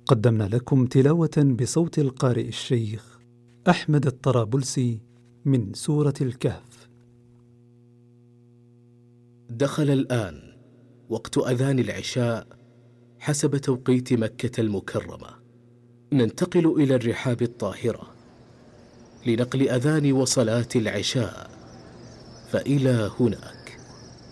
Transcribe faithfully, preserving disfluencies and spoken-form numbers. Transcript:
قدمنا لكم تلاوة بصوت القارئ الشيخ أحمد الطرابلسي من سورة الكهف. دخل الآن وقت أذان العشاء حسب توقيت مكة المكرمة. ننتقل إلى الرحاب الطاهرة لنقل أذان وصلاة العشاء، فإلى هناك.